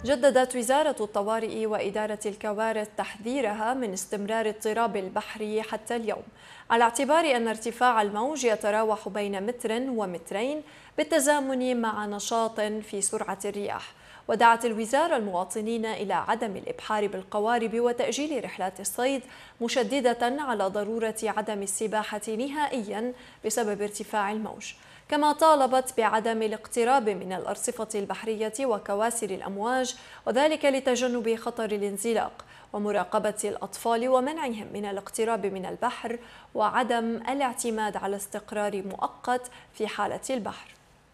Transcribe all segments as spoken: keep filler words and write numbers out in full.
جددت وزارة الطوارئ وإدارة الكوارث تحذيرها من استمرار اضطراب البحر حتى اليوم، على اعتبار أن ارتفاع الموج يتراوح بين متر ومترين بالتزامن مع نشاط في سرعة الرياح. ودعت الوزارة المواطنين إلى عدم الإبحار بالقوارب وتأجيل رحلات الصيد، مشددة على ضرورة عدم السباحة نهائيا بسبب ارتفاع الموج. كما طالبت بعدم الاقتراب من الأرصفة البحرية وكواسر الأمواج، وذلك لتجنب خطر الانزلاق ومراقبة الأطفال ومنعهم من الاقتراب من البحر، وعدم الاعتماد على استقرار مؤقت في حالة البحر.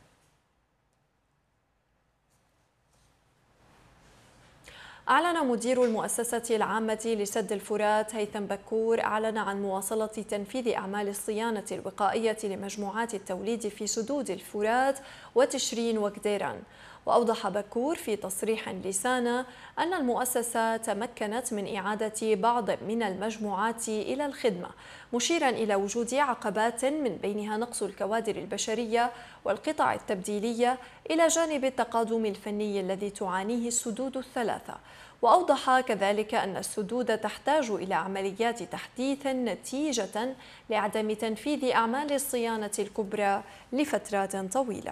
أعلن مدير المؤسسة العامة لسد الفرات هيثم بكور أعلن عن مواصلة تنفيذ أعمال الصيانة الوقائية لمجموعات التوليد في سدود الفرات وتشرين وقديران. وأوضح بكور في تصريح لسانة أن المؤسسة تمكنت من إعادة بعض من المجموعات إلى الخدمة، مشيرا إلى وجود عقبات من بينها نقص الكوادر البشرية والقطع التبديلية، إلى جانب التقادم الفني الذي تعانيه السدود الثلاثة. وأوضح كذلك أن السدود تحتاج إلى عمليات تحديث نتيجة لعدم تنفيذ أعمال الصيانة الكبرى لفترات طويلة.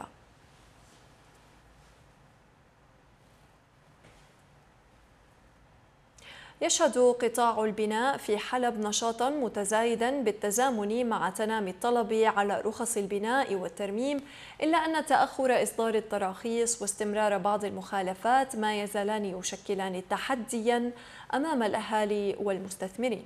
يشهد قطاع البناء في حلب نشاطا متزايدا بالتزامن مع تنامي الطلب على رخص البناء والترميم، إلا أن تأخر إصدار التراخيص واستمرار بعض المخالفات ما يزالان يشكلان تحديا أمام الأهالي والمستثمرين.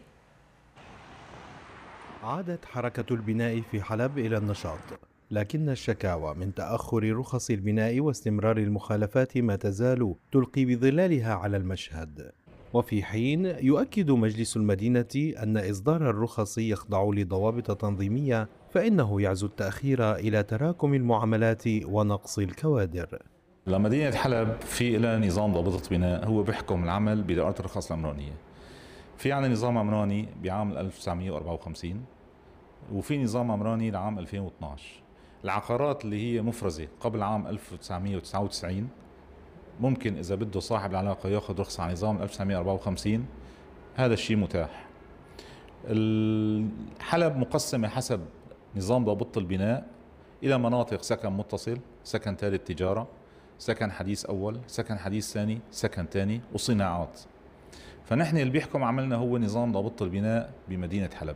عادت حركة البناء في حلب إلى النشاط، لكن الشكاوى من تأخر رخص البناء واستمرار المخالفات ما تزال تلقي بظلالها على المشهد. وفي حين يؤكد مجلس المدينة أن إصدار الرخص يخضع لضوابط تنظيمية، فإنه يعزو التأخير إلى تراكم المعاملات ونقص الكوادر. لمدينة حلب في لها نظام ضابطة بناء هو بيحكم العمل بدائرة الرخص العمرانية. في عنا نظام عمراني بعام ألف وتسعمئة وأربعة وخمسين وفي نظام عمراني لعام ألفين واثنعش. العقارات اللي هي مفرزة قبل عام ألف وتسعمئة وتسعة وتسعين ممكن إذا بده صاحب العلاقة ياخذ رخصة على نظام ألف وتسعمئة وأربعة وخمسين، هذا الشيء متاح. حلب مقسمة حسب نظام ضابطة البناء إلى مناطق سكن متصل، سكن ثالث تجارة، سكن حديث أول، سكن حديث ثاني، سكن ثاني، وصناعات. فنحن اللي بيحكم عملنا هو نظام ضابطة البناء بمدينة حلب.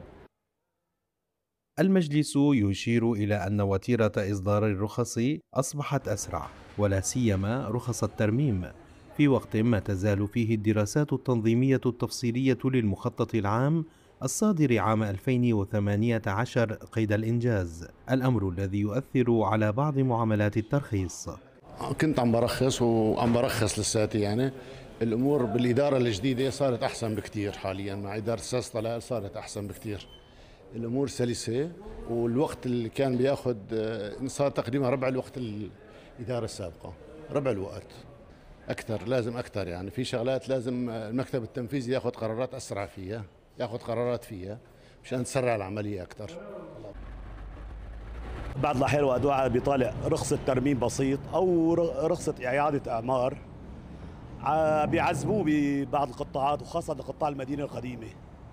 المجلس يشير إلى أن وتيرة إصدار الرخص أصبحت أسرع، ولا سيما رخص الترميم، في وقت ما تزال فيه الدراسات التنظيمية التفصيلية للمخطط العام الصادر عام ألفين وثمانية عشر قيد الإنجاز، الأمر الذي يؤثر على بعض معاملات الترخيص. كنت عم برخص وعم برخص لساتي، يعني الأمور بالإدارة الجديدة صارت أحسن بكتير حاليا، مع إدارة أساس طلال صارت أحسن بكتير. الأمور سلسة، والوقت اللي كان بياخد صار تقريبا ربع الوقت الإدارة السابقة، ربع الوقت أكثر، لازم أكثر. يعني في شغلات لازم المكتب التنفيذي ياخد قرارات أسرع فيها، ياخد قرارات فيها مشان تسرع العملية أكثر. بعض الأحيان وقت واحد بيطالع رخصة ترميم بسيط أو رخصة إعادة أعمار بيعذبوه ببعض القطاعات، وخاصة قطاع المدينة القديمة.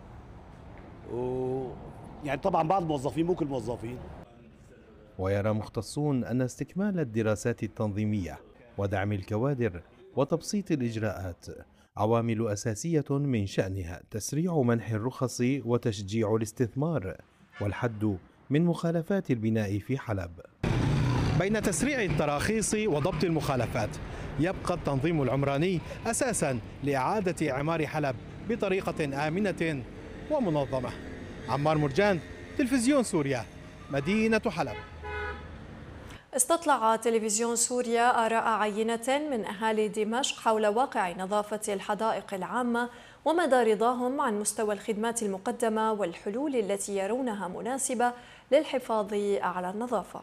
و يعني طبعا بعض الموظفين، مو كل الموظفين. ويرى مختصون أن استكمال الدراسات التنظيمية ودعم الكوادر وتبسيط الإجراءات عوامل أساسية من شأنها تسريع منح الرخص وتشجيع الاستثمار والحد من مخالفات البناء في حلب. بين تسريع التراخيص وضبط المخالفات، يبقى التنظيم العمراني أساساً لإعادة إعمار حلب بطريقة آمنة ومنظمة. عمار مرجان، تلفزيون سوريا، مدينة حلب. استطلع تلفزيون سوريا آراء عينة من أهالي دمشق حول واقع نظافة الحدائق العامة ومدى رضاهم عن مستوى الخدمات المقدمة والحلول التي يرونها مناسبة للحفاظ على النظافة.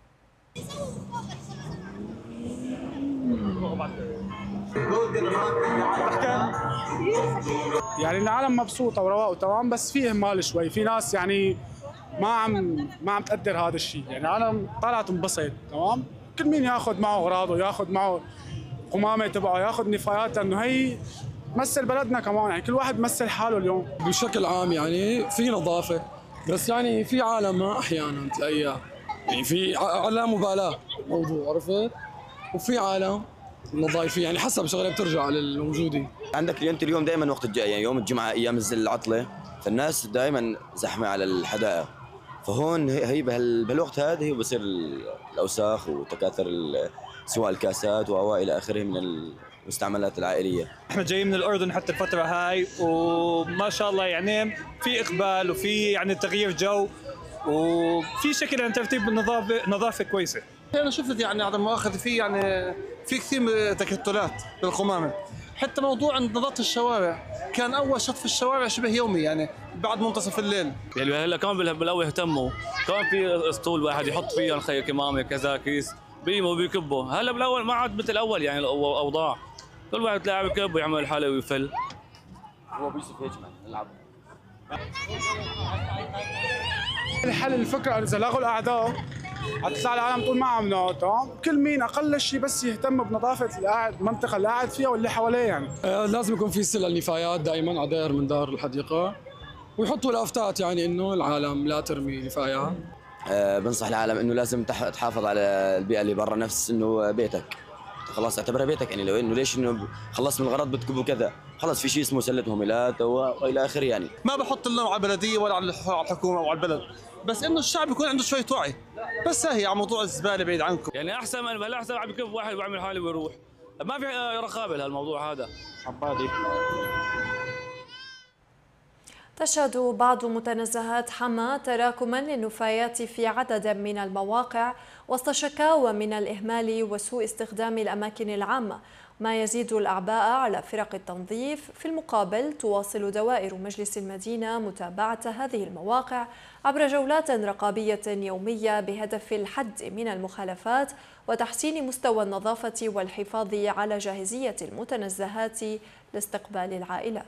يعني العالم مبسوطة ورواق وتمام، بس فيه اهمال شوي، في ناس يعني ما عم ما عم تقدر هذا الشيء. يعني انا طلعت انبسط تمام، كل مين ياخذ معه اغراضه، ياخذ معه قمامه تبعه، ياخذ نفايات، لانه هي تمثل بلدنا كمان، يعني كل واحد بيمثل حاله اليوم. بشكل عام يعني في نظافه، بس يعني في عالم ما احيانا تلاقيها يعني في لا مبالاه موضوع، عرفت؟ وفي عالم نظايفين، يعني حسب شغله بترجع للموجوده. عندك انت اليوم دائما وقت الجاي، يعني يوم الجمعه ايام الزل العطله، فالناس دائما زحمه على الحدائق، فهون هي بهالوقت هذا هي بصير الاوساخ وتكاثر سواء الكاسات والى اخره من المستعملات العائليه. احنا جايين من الاردن حتى الفتره هاي، وما شاء الله يعني في اقبال وفي يعني تغيير جو وفي شكل عن ترتيب النظافه نظافه كويسه. انا شفت يعني عدم مؤاخذه في يعني في كثير من تكتلات بالقمامه، حتى موضوع نظافه الشوارع كان اول شط في الشوارع شبه يومي يعني بعد منتصف الليل. يعني هلا كمان بالاول اهتموا، كمان في اسطول واحد يحط فيه الخي كمامه كذا كيس بيموا وبيكبوا، هلا بالاول ما عاد مثل الاول يعني الاوضاع، كل واحد تلاقيه بكب ويعمل حاله ويفل. هو بيوسف هيك نلعب. الحل الفكره اذا لغوا الاعداء حتطلع العالم تقول ما عملنا تمام، كل مين اقل شيء بس يهتم بنظافه القاعد المنطقه اللي قاعد فيها واللي حواليه يعني. آه لازم يكون في سلة نفايات دائما على دائر من دار الحديقه، ويحطوا لافتات يعني انه العالم لا ترمي نفايات. أه بنصح العالم انه لازم تحافظ على البيئه اللي برا، نفس انه بيتك خلاص اعتبرها بيتك، يعني لو انه ليش انه خلص من الغرض بتكبوا كذا، خلص في شيء اسمه سله مهملات والى اخره يعني. ما بحط اللوم على البلديه ولا على الحكومه او على البلد، بس انه الشعب يكون عنده شويه وعي، بس هي على موضوع الزباله بعيد عنكم. يعني احسن من هلا احسن عم يكب واحد ويعمل حاله ويروح، ما في رقابه لهالموضوع هذا. عبادي. تشهد بعض متنزهات حما تراكما للنفايات في عدد من المواقع وسط شكاوى من الإهمال وسوء استخدام الأماكن العامة، ما يزيد الأعباء على فرق التنظيف. في المقابل تواصل دوائر مجلس المدينة متابعة هذه المواقع عبر جولات رقابية يومية بهدف الحد من المخالفات وتحسين مستوى النظافة والحفاظ على جاهزية المتنزهات لاستقبال العائلات.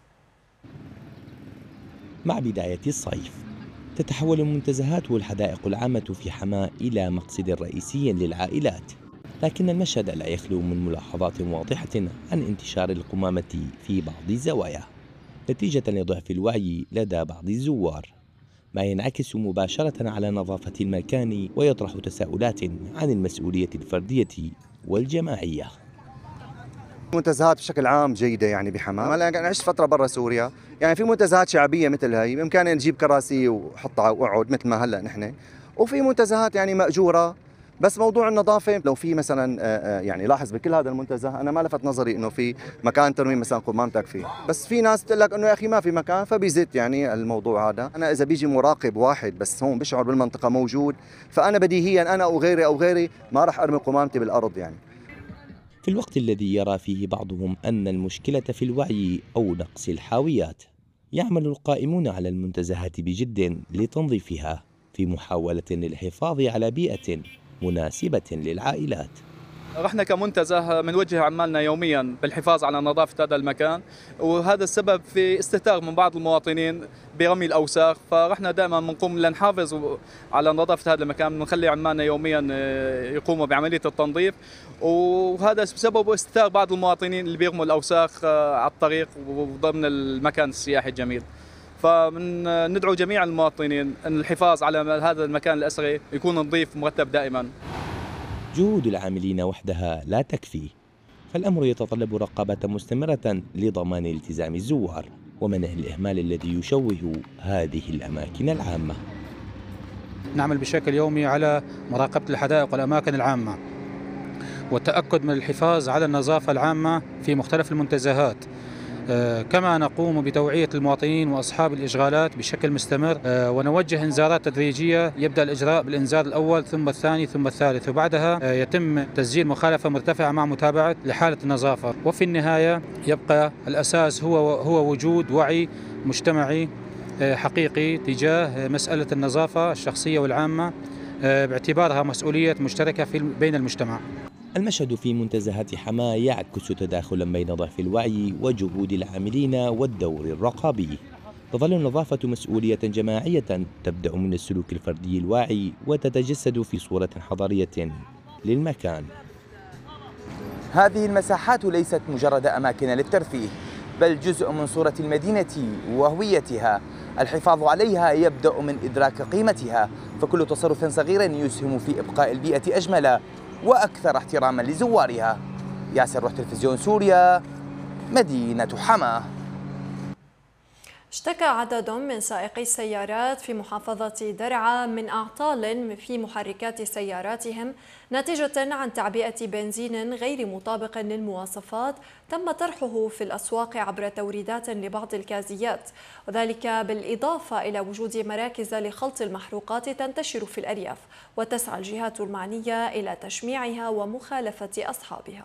مع بداية الصيف تتحول المنتزهات والحدائق العامة في حماة إلى مقصد رئيسي للعائلات، لكن المشهد لا يخلو من ملاحظات واضحة عن انتشار القمامة في بعض الزوايا نتيجة لضعف الوعي لدى بعض الزوار، ما ينعكس مباشرة على نظافة المكان ويطرح تساؤلات عن المسؤولية الفردية والجماعية. منتزهات بشكل عام جيدة يعني بحماة، أنا عشت فترة برا سوريا، يعني في منتزهات شعبية مثل هي بإمكاننا نجيب كراسي وحطها وأقعد مثل ما هلا نحن، وفي منتزهات يعني مأجورة، بس موضوع النظافة لو في مثلا يعني لاحظ بكل هذا المنتزه أنا ما لفت نظري إنه في مكان ترمي مثلا قمامتك فيه، بس في ناس بتقول لك إنه يا أخي ما في مكان فبيزت يعني الموضوع هذا. أنا إذا بيجي مراقب واحد بس هون بيشعر بالمنطقة موجود، فأنا بديهيا أنا أو غيري أو غيري ما راح أرمي قمامتي بالأرض يعني. في الوقت الذي يرى فيه بعضهم أن المشكلة في الوعي أو نقص الحاويات، يعمل القائمون على المنتزهات بجد لتنظيفها في محاولة للحفاظ على بيئة مناسبة للعائلات. رحنا كمنتزه بنوجه عمالنا يوميا بالحفاظ على نظافة هذا المكان، وهذا السبب في استهتار من بعض المواطنين برمي الأوساخ، فرحنا دائما بنقوم لنحافظ على نظافة هذا المكان، بنخلي عمالنا يوميا يقوموا بعملية التنظيف، وهذا بسبب استهتار بعض المواطنين اللي بيرموا الأوساخ على الطريق وضمن المكان السياحي الجميل. فندعو جميع المواطنين أن الحفاظ على هذا المكان الأثري يكون نظيف ومرتب دائما. جهود العاملين وحدها لا تكفي، فالأمر يتطلب رقابة مستمرة لضمان التزام الزوار ومنع الإهمال الذي يشوه هذه الأماكن العامة. نعمل بشكل يومي على مراقبة الحدائق والأماكن العامة والتأكد من الحفاظ على النظافة العامة في مختلف المنتزهات، كما نقوم بتوعية المواطنين وأصحاب الإشغالات بشكل مستمر، ونوجه إنذارات تدريجية، يبدأ الإجراء بالإنذار الأول ثم الثاني ثم الثالث، وبعدها يتم تسجيل مخالفة مرتفعة مع متابعة لحالة النظافة، وفي النهاية يبقى الأساس هو هو وجود وعي مجتمعي حقيقي تجاه مسألة النظافة الشخصية والعامة باعتبارها مسؤولية مشتركة في بين المجتمع. المشهد في منتزهات حماة يعكس تداخلا بين ضعف الوعي وجهود العاملين والدور الرقابي. تظل النظافة مسؤولية جماعية تبدأ من السلوك الفردي الواعي وتتجسد في صورة حضارية للمكان. هذه المساحات ليست مجرد أماكن للترفيه، بل جزء من صورة المدينة وهويتها. الحفاظ عليها يبدأ من إدراك قيمتها، فكل تصرف صغير يسهم في إبقاء البيئة أجمل وأكثر احتراما لزوارها. ياسر روح تلفزيون سوريا، مدينة حما. اشتكى عدد من سائقي السيارات في محافظة درعا من أعطال في محركات سياراتهم ناتجة عن تعبئة بنزين غير مطابق للمواصفات تم طرحه في الأسواق عبر توريدات لبعض الكازيات، وذلك بالإضافة إلى وجود مراكز لخلط المحروقات تنتشر في الأرياف، وتسعى الجهات المعنية إلى تشميعها ومخالفة أصحابها.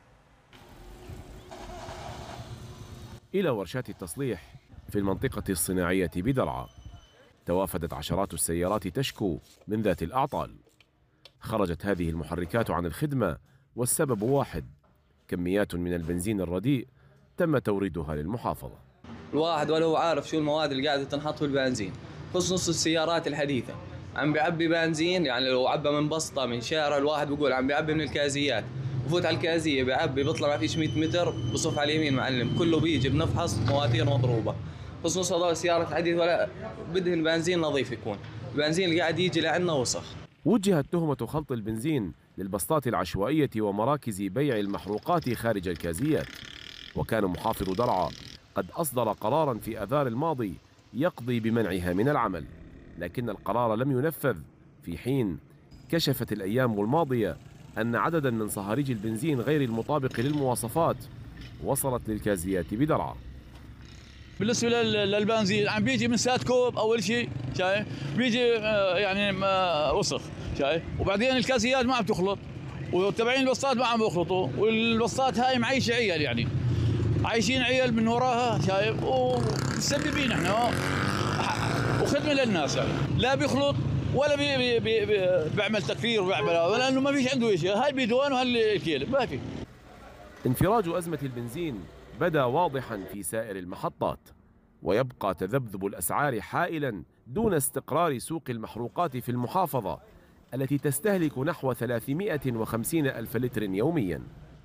إلى ورشات التصليح في المنطقة الصناعية بدرعا توافدت عشرات السيارات تشكو من ذات الأعطال. خرجت هذه المحركات عن الخدمة والسبب واحد: كميات من البنزين الرديء تم توريدها للمحافظة. الواحد ولا هو عارف شو المواد اللي قاعدة تنحط في البنزين، خصوص السيارات الحديثة عم بيعبي بنزين، يعني لو عبى من بسطة من شارع الواحد بيقول عم بيعبي من الكازيات، بفوت على الكازية بيعبي بيطلع ما فيش مئة متر بصف على اليمين معلم كله بيجي بنفحص مواتير مضروبة، خصوصا هذول السيارات الحديثة ولا بدهن بنزين نظيف يكون، البنزين اللي قاعد يجي لعنا وسخ. وجهت تهمة خلط البنزين للبسطات العشوائية ومراكز بيع المحروقات خارج الكازيات، وكان محافظ درعا قد أصدر قراراً في آذار الماضي يقضي بمنعها من العمل، لكن القرار لم ينفذ، في حين كشفت الأيام الماضية أن عدداً من صهاريج البنزين غير المطابق للمواصفات وصلت للكازيات بدرعا. بالنسبه للبنزين عم بيجي من سات كوب اول شيء شايف، بيجي يعني وسخ شايف، وبعدين الكاسيات ما عم تخلط، وتبعين البسطات ما عم بيخلطوا، والبسطات هاي معيشه عيال، يعني عايشين عيال من وراها شايف، ومسببين احنا وخدمه للناس، يعني لا بيخلط ولا بي بي بي بي بيعمل تكفير وبيعمل، لانه ما فيش عنده شيء، هاي بدوان وهالكيل ما في. انفراج أزمة البنزين بدا واضحا في سائر المحطات، ويبقى تذبذب الأسعار حائلا دون استقرار سوق المحروقات في المحافظة التي تستهلك نحو ثلاثمئة وخمسين ألف لتر يوميا.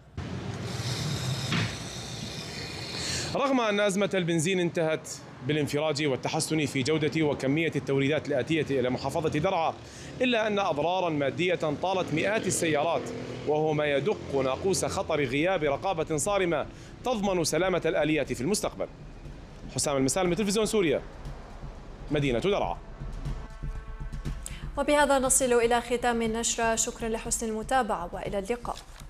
رغم أن أزمة البنزين انتهت بالانفراج والتحسن في جودة وكمية التوريدات الآتية إلى محافظة درعا، إلا أن أضرارا مادية طالت مئات السيارات، وهو ما يدق ناقوس خطر غياب رقابة صارمة تضمن سلامة الآليات في المستقبل. حسام المسالم، تلفزيون سوريا، مدينة درعا. وبهذا نصل إلى ختام النشرة، شكرا لحسن المتابعة وإلى اللقاء.